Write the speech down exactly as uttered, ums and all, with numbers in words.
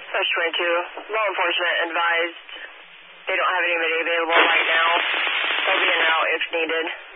Touch twenty-two. Law enforcement advised they don't have anybody available right now. They'll be in and out if needed.